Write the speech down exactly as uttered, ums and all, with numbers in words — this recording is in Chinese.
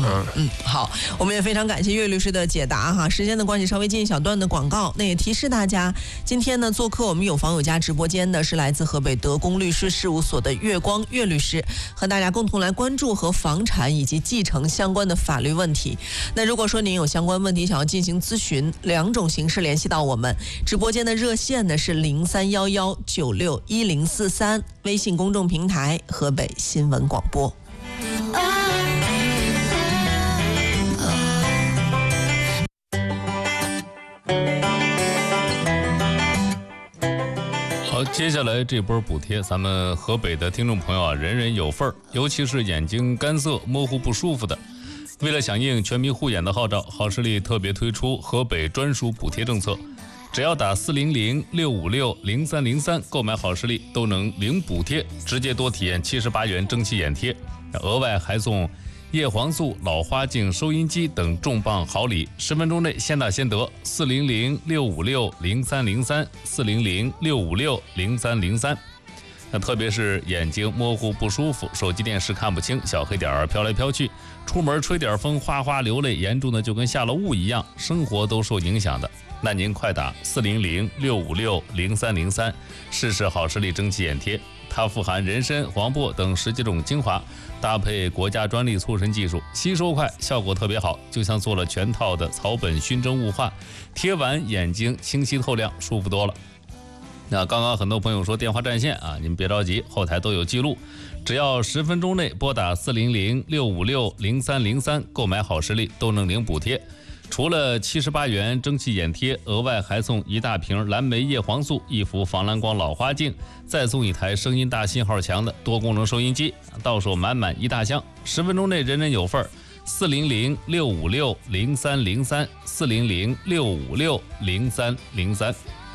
嗯嗯，好，我们也非常感谢岳律师的解答哈。时间的关系，稍微进一小段的广告。那也提示大家，今天呢做客我们有房有家直播间的是来自河北德公律师事务所的岳光岳律师，和大家共同来关注和房产以及继承相关的法律问题。那如果说您有相关问题想要进行咨询，两种形式联系到我们。直播间的热线呢是零三幺幺九六一零四三，微信公众平台河北新闻广播。 好，接下来这波补贴，咱们河北的听众朋友啊，人人有份儿，尤其是眼睛干涩、模糊不舒服的。为了响应全民护眼的号召，好视力特别推出河北专属补贴政策，只要打四零零六五六零三零三购买好视力，都能零补贴，直接多体验七十八元蒸汽眼贴，额外还送叶黄素、老花镜收音机等重磅好礼，十分钟内先打先得。四零零六五六零三零三，四零零六五六零三零三。那特别是眼睛模糊不舒服，手机电视看不清，小黑点儿飘来飘去，出门吹点风哗哗流泪，严重的就跟下了雾一样，生活都受影响的。那您快打四零零六五六零三零三，试试好视力蒸汽眼贴。它富含人参、黄柏等十几种精华，搭配国家专利促生技术，吸收快，效果特别好，就像做了全套的草本熏蒸雾化，贴完眼睛清晰透亮，舒服多了。那刚刚很多朋友说电话占线啊，你们别着急，后台都有记录，只要十分钟内拨打四零零六五六零三零三购买好视力，都能领补贴。除了七十八元蒸汽眼贴，额外还送一大瓶蓝莓叶黄素、一幅防蓝光老花镜，再送一台声音大、信号强的多功能收音机，到手满满一大箱。十分钟内人人有份儿。四零零六五六零三零三，四零零六五六零三零三。